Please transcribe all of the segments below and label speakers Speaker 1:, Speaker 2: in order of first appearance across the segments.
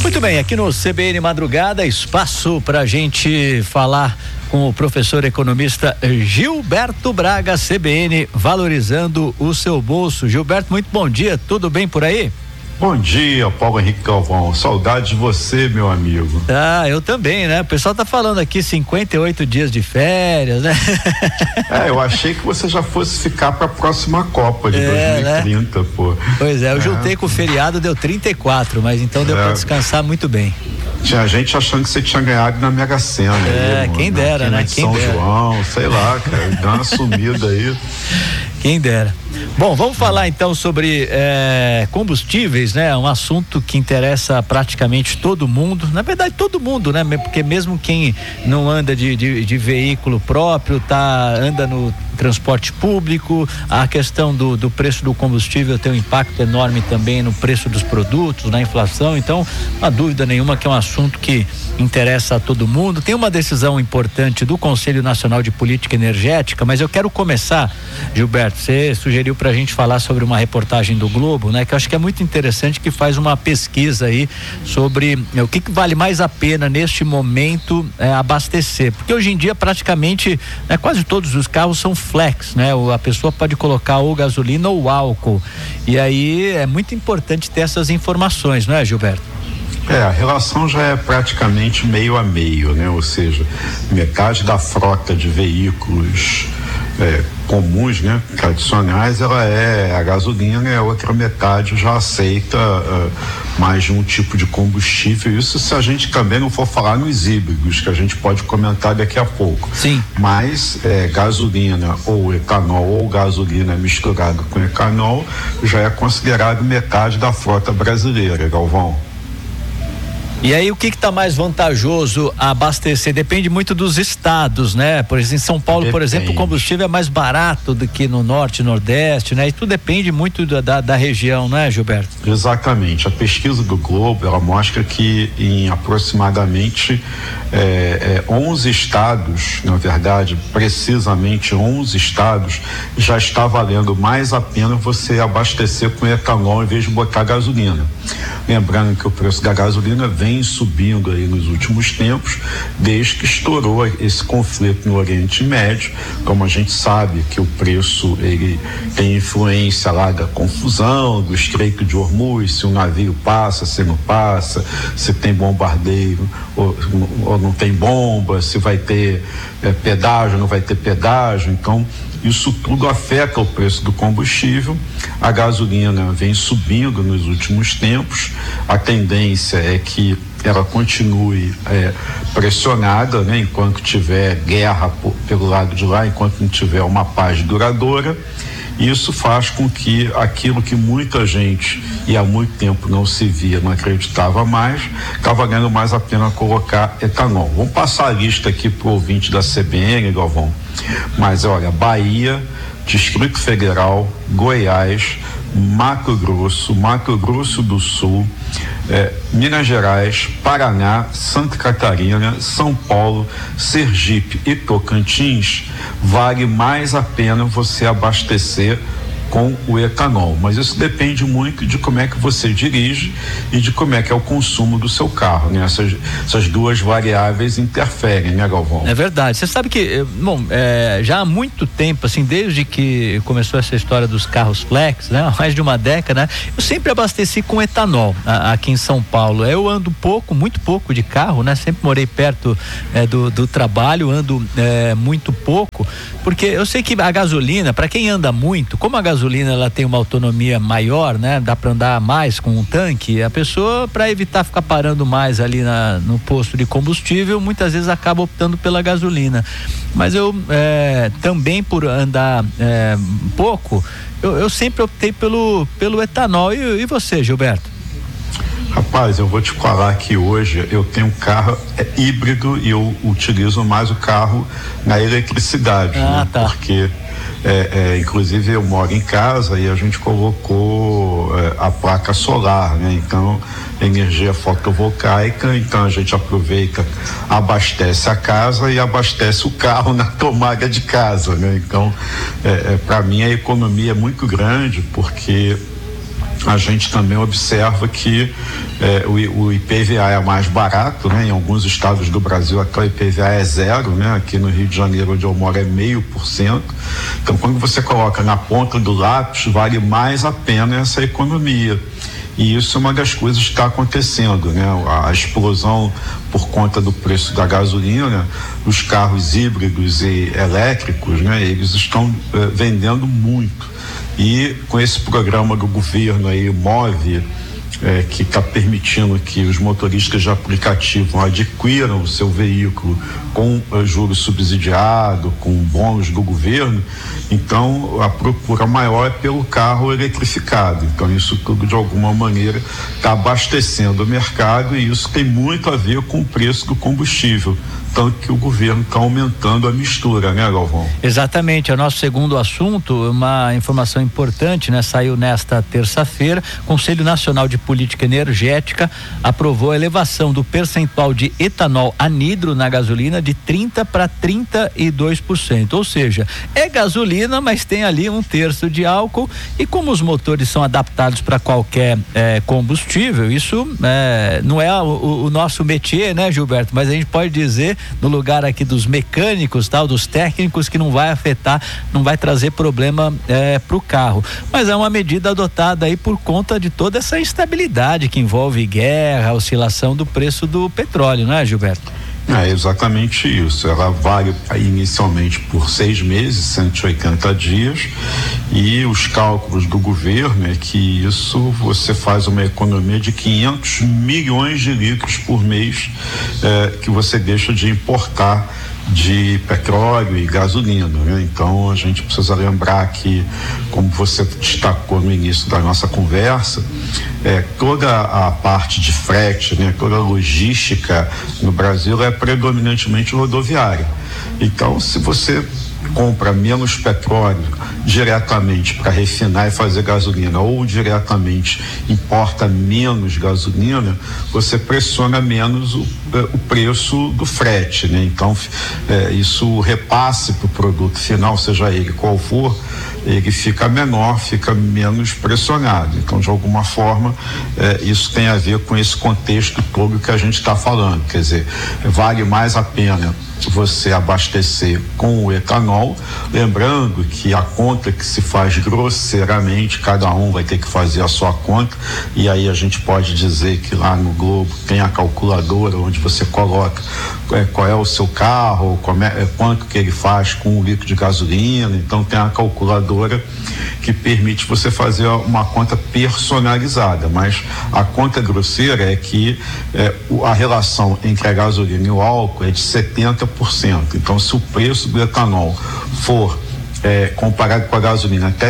Speaker 1: Muito bem, aqui no CBN Madrugada, espaço para a gente falar com o professor economista Gilberto Braga, CBN, valorizando o seu bolso. Gilberto, muito bom dia, tudo bem por aí?
Speaker 2: Bom dia, Paulo Henrique Galvão, saudade de você, meu amigo.
Speaker 1: Ah, eu também, né? O pessoal tá falando aqui 58 dias de férias, né?
Speaker 2: Eu achei que você já fosse ficar para a próxima Copa de 2030, né? Pô.
Speaker 1: Pois é, eu juntei com o feriado, deu 34, mas então deu para descansar muito bem.
Speaker 2: Tinha gente achando que você tinha ganhado na Mega Sena.
Speaker 1: Quem dera, né?
Speaker 2: Quem São dera. João, sei lá, cara, dá uma sumida aí.
Speaker 1: Quem dera. Bom, vamos falar então sobre combustíveis, né? Um assunto que interessa praticamente todo mundo, na verdade todo mundo, né? Porque mesmo quem não anda de veículo próprio, anda no transporte público, a questão do preço do combustível tem um impacto enorme também no preço dos produtos, na inflação, então não há dúvida nenhuma que é um assunto que interessa a todo mundo. Tem uma decisão importante do Conselho Nacional de Política Energética, mas eu quero começar, Gilberto, você sugeriu pra gente falar sobre uma reportagem do Globo, né? Que eu acho que é muito interessante, que faz uma pesquisa aí sobre o que vale mais a pena neste momento abastecer, porque hoje em dia praticamente quase todos os carros são flex, né? A pessoa pode colocar ou gasolina ou álcool, e aí é muito importante ter essas informações, não é, Gilberto?
Speaker 2: A relação já é praticamente meio a meio, né? Ou seja, metade da frota de veículos comuns, né, tradicionais, ela é a gasolina, e a outra metade já aceita mais de um tipo de combustível. Isso se a gente também não for falar nos híbridos, que a gente pode comentar daqui a pouco.
Speaker 1: Sim.
Speaker 2: Mas gasolina ou etanol, ou gasolina misturada com etanol, já é considerado metade da frota brasileira, Galvão.
Speaker 1: E aí o que está mais vantajoso a abastecer? Depende muito dos estados, né? Por exemplo, em São Paulo, por exemplo, o combustível é mais barato do que no norte e nordeste, né? E tudo depende muito da região, não é, Gilberto?
Speaker 2: Exatamente. A pesquisa do Globo, ela mostra que em aproximadamente 11 estados, na verdade, precisamente 11 estados, já está valendo mais a pena você abastecer com etanol em vez de botar gasolina. Lembrando que o preço da gasolina vem subindo aí nos últimos tempos, desde que estourou esse conflito no Oriente Médio. Como a gente sabe que o preço ele tem influência lá da confusão, do Estreito de Hormuz, se um navio passa, se não passa, se tem bombardeio ou não tem bomba, se vai ter pedágio, não vai ter pedágio. Então isso tudo afeta o preço do combustível. A gasolina vem subindo nos últimos tempos. A tendência é que ela continue pressionada, né? Enquanto tiver guerra pelo lado de lá, enquanto não tiver uma paz duradoura. Isso faz com que aquilo que muita gente e há muito tempo não se via, não acreditava mais, está valendo mais a pena colocar etanol. Vamos passar a lista aqui para o ouvinte da CBN, Galvão. Mas olha, Bahia, Distrito Federal, Goiás, Mato Grosso do Sul, Minas Gerais, Paraná, Santa Catarina, São Paulo, Sergipe e Tocantins, vale mais a pena você abastecer com o etanol, mas isso depende muito de como é que você dirige e de como é que é o consumo do seu carro, né? Essas duas variáveis interferem, né, Galvão?
Speaker 1: É verdade. Você sabe que, já há muito tempo, assim, desde que começou essa história dos carros flex, né? Há mais de uma década, né? Eu sempre abasteci com etanol aqui em São Paulo. Eu ando muito pouco de carro, né? Sempre morei perto do trabalho, ando muito pouco, porque eu sei que a gasolina, para quem anda muito, como a gasolina ela tem uma autonomia maior, né? Dá para andar mais com um tanque, a pessoa, para evitar ficar parando mais ali no posto de combustível, muitas vezes acaba optando pela gasolina. Mas eu também, por andar pouco, eu sempre optei pelo etanol. E você, Gilberto?
Speaker 2: Rapaz, eu vou te falar que hoje eu tenho um carro híbrido e eu utilizo mais o carro na eletricidade, né?
Speaker 1: Tá.
Speaker 2: Porque inclusive eu moro em casa e a gente colocou a placa solar, né? Então, energia fotovoltaica, então a gente aproveita, abastece a casa e abastece o carro na tomada de casa, né? Então, para mim a economia é muito grande, porque a gente também observa que o IPVA é mais barato, né? Em alguns estados do Brasil até o IPVA é zero, né? Aqui no Rio de Janeiro, onde eu moro, é 0,5%. Então, quando você coloca na ponta do lápis, vale mais a pena essa economia. E isso é uma das coisas que está acontecendo, né? A explosão por conta do preço da gasolina, os carros híbridos e elétricos, né? Eles estão vendendo muito. E com esse programa do governo aí, MOVE, que está permitindo que os motoristas de aplicativo adquiram o seu veículo com juros subsidiado, com bônus do governo, então a procura maior é pelo carro eletrificado. Então isso tudo de alguma maneira está abastecendo o mercado, e isso tem muito a ver com o preço do combustível, tanto que o governo está aumentando a mistura, né, Galvão?
Speaker 1: Exatamente, é o nosso segundo assunto. Uma informação importante, né? Saiu nesta terça-feira, Conselho Nacional de Política Energética aprovou a elevação do percentual de etanol anidro na gasolina de 30% para 32%, ou seja, é gasolina, mas tem ali 1/3 de álcool, e como os motores são adaptados para qualquer combustível, isso não é o nosso métier, né, Gilberto? Mas a gente pode dizer, no lugar aqui dos mecânicos, dos técnicos, que não vai afetar, não vai trazer problema para o carro. Mas é uma medida adotada aí por conta de toda essa instabilidade que envolve guerra, oscilação do preço do petróleo, não é, Gilberto?
Speaker 2: É exatamente isso. Ela vale inicialmente por 6 meses, 180 dias, e os cálculos do governo é que isso você faz uma economia de 500 milhões de litros por mês que você deixa de importar de petróleo e gasolina, né? Então a gente precisa lembrar que, como você destacou no início da nossa conversa, toda a parte de frete, né? Toda a logística no Brasil é predominantemente rodoviária. Então, se você compra menos petróleo diretamente para refinar e fazer gasolina, ou diretamente importa menos gasolina, você pressiona menos o preço do frete, né? Então isso repasse para o produto final, seja ele qual for, ele fica menor, fica menos pressionado. Então, de alguma forma, isso tem a ver com esse contexto todo que a gente está falando. Quer dizer, vale mais a pena você abastecer com o etanol, lembrando que a conta que se faz grosseiramente, cada um vai ter que fazer a sua conta, e aí a gente pode dizer que lá no Globo tem a calculadora onde você coloca qual é o seu carro, quanto que ele faz com um litro de gasolina. Então tem a calculadora que permite você fazer uma conta personalizada, mas a conta grosseira é que a relação entre a gasolina e o álcool é de 70%. Então, se o preço do etanol for comparado com a gasolina até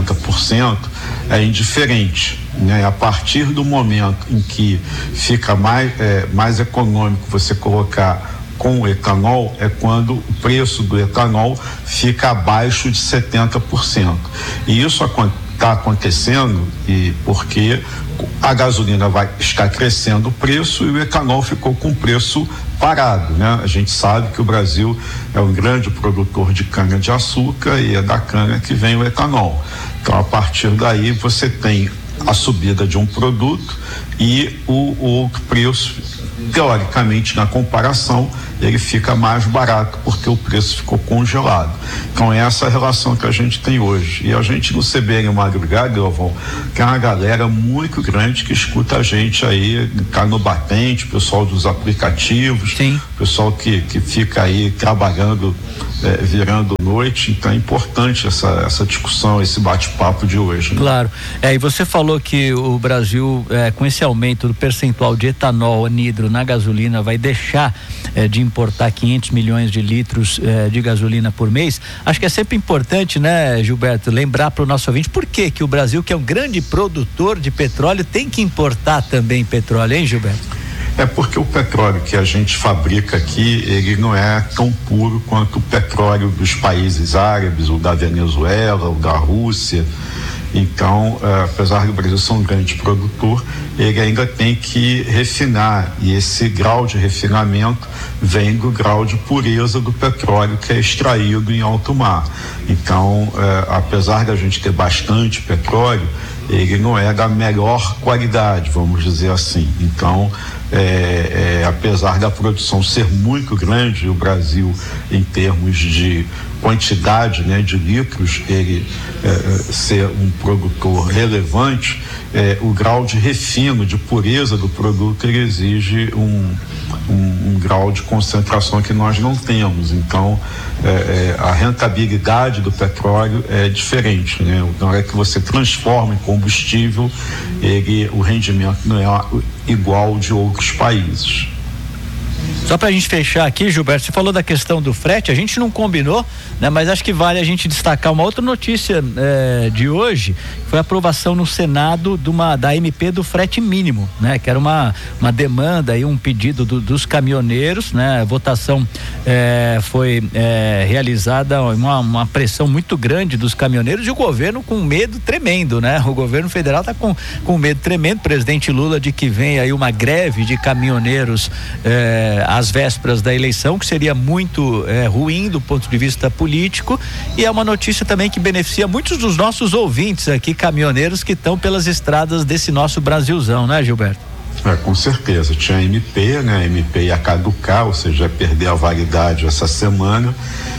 Speaker 2: 70%, é indiferente, né? A partir do momento em que fica mais econômico você colocar com o etanol, é quando o preço do etanol fica abaixo de 70%. E isso está acontecendo porque a gasolina vai estar crescendo o preço e o etanol ficou com o preço parado, né? A gente sabe que o Brasil é um grande produtor de cana-de-açúcar, e é da cana que vem o etanol. Então, a partir daí, você tem a subida de um produto e o preço, teoricamente, na comparação, ele fica mais barato porque o preço ficou congelado. Então, essa é a relação que a gente tem hoje. E a gente no CBN Madrugada, Galvão, tem uma galera muito grande que escuta a gente aí, tá no batente, pessoal dos aplicativos,
Speaker 1: sim,
Speaker 2: pessoal que fica aí trabalhando, virando noite. Então é importante essa discussão, esse bate-papo de hoje, né?
Speaker 1: Claro. E você falou que o Brasil, com esse aumento do percentual de etanol anidro na gasolina, vai deixar de importar 500 milhões de litros de gasolina por mês. Acho que é sempre importante, né, Gilberto, lembrar para o nosso ouvinte por que o Brasil, que é um grande produtor de petróleo, tem que importar também petróleo, hein, Gilberto?
Speaker 2: É porque o petróleo que a gente fabrica aqui, ele não é tão puro quanto o petróleo dos países árabes, ou da Venezuela, ou da Rússia. Então, apesar do Brasil ser um grande produtor, ele ainda tem que refinar, e esse grau de refinamento vem do grau de pureza do petróleo que é extraído em alto mar. Então, apesar da gente ter bastante petróleo, ele não é da melhor qualidade, vamos dizer assim. Então, apesar da produção ser muito grande, o Brasil, em termos de quantidade, né, de litros, ele ser um produtor relevante, o grau de refino, de pureza do produto, ele exige um grau de concentração que nós não temos. Então, a rentabilidade do petróleo é diferente, né? Na hora que você transforma em combustível, o rendimento não é igual de outros países.
Speaker 1: Só pra gente fechar aqui, Gilberto, você falou da questão do frete, a gente não combinou, né? Mas acho que vale a gente destacar uma outra notícia de hoje, foi a aprovação no Senado da MP do frete mínimo, né? Que era uma demanda e um pedido dos caminhoneiros, né? A votação foi realizada uma pressão muito grande dos caminhoneiros e o governo com medo tremendo, né? O governo federal tá com medo tremendo, presidente Lula, de que vem aí uma greve de caminhoneiros às vésperas da eleição, que seria muito ruim do ponto de vista político, e é uma notícia também que beneficia muitos dos nossos ouvintes aqui, caminhoneiros que estão pelas estradas desse nosso Brasilzão, né, Gilberto?
Speaker 2: Com certeza, tinha MP, né? A MP ia caducar, ou seja, ia perder a validade essa semana,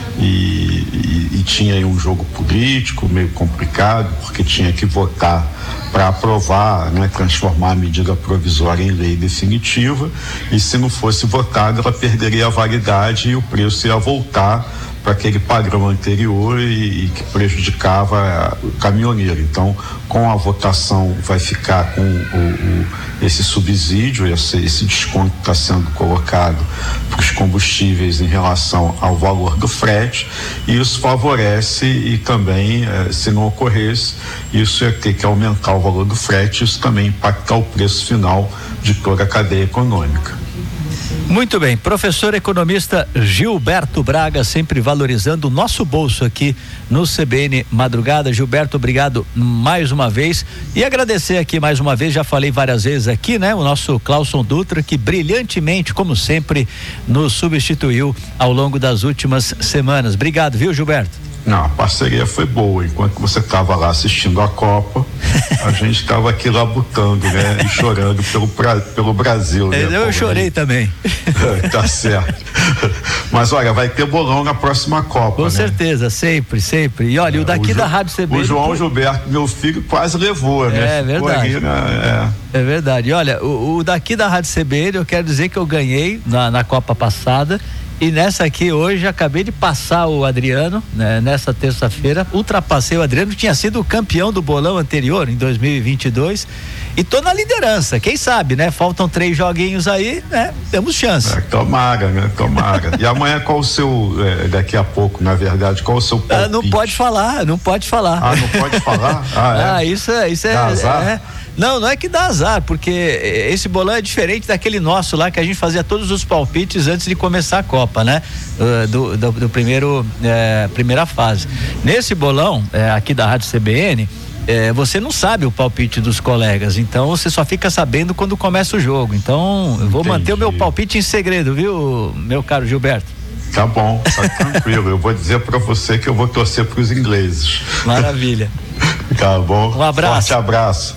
Speaker 2: e tinha aí um jogo político meio complicado, porque tinha que votar para aprovar, né, transformar a medida provisória em lei definitiva, e se não fosse votada, ela perderia a validade e o preço ia voltar para aquele padrão anterior e que prejudicava o caminhoneiro. Então, com a votação, vai ficar com esse subsídio, esse desconto que está sendo colocado para os combustíveis em relação ao valor do frete, e isso favorece, e também, se não ocorresse, isso ia ter que aumentar o valor do frete, isso também impactar o preço final de toda a cadeia econômica.
Speaker 1: Muito bem, professor economista Gilberto Braga, sempre valorizando o nosso bolso aqui no CBN Madrugada. Gilberto, obrigado mais uma vez, e agradecer aqui mais uma vez, já falei várias vezes aqui, né? O nosso Clauson Dutra, que brilhantemente, como sempre, nos substituiu ao longo das últimas semanas. Obrigado, viu, Gilberto?
Speaker 2: Não, a parceria foi boa. Enquanto você estava lá assistindo a Copa, a gente estava aqui labutando, né? E chorando pelo Brasil, né?
Speaker 1: Eu chorei também.
Speaker 2: Tá certo. Mas olha, vai ter bolão na próxima Copa.
Speaker 1: Com certeza, sempre. E olha, o daqui da Rádio CBN.
Speaker 2: O João Gilberto, meu filho, quase levou, né?
Speaker 1: É verdade.
Speaker 2: Ali, né?
Speaker 1: É verdade. Olha, o daqui da Rádio CBN, eu quero dizer que eu ganhei na Copa passada. E nessa aqui hoje, acabei de passar o Adriano, né? Nessa terça-feira, ultrapassei o Adriano, que tinha sido o campeão do bolão anterior, em 2022, e tô na liderança, quem sabe, né? Faltam 3 joguinhos aí, né? Temos chance.
Speaker 2: Tomara, né? Tomara. E amanhã qual o seu, daqui a pouco, na verdade, qual o seu palpite?
Speaker 1: Não pode falar.
Speaker 2: Ah, não pode falar?
Speaker 1: Isso é...
Speaker 2: Dá azar?
Speaker 1: Não é que dá azar, porque esse bolão é diferente daquele nosso lá, que a gente fazia todos os palpites antes de começar a Copa, né? Do primeira fase. Nesse bolão, aqui da Rádio CBN, você não sabe o palpite dos colegas, então você só fica sabendo quando começa o jogo. Então, eu vou manter o meu palpite em segredo, viu, meu caro Gilberto?
Speaker 2: Tá bom, tá tranquilo. Eu vou dizer pra você que eu vou torcer pros ingleses.
Speaker 1: Maravilha.
Speaker 2: Tá bom.
Speaker 1: Um abraço.
Speaker 2: Forte abraço.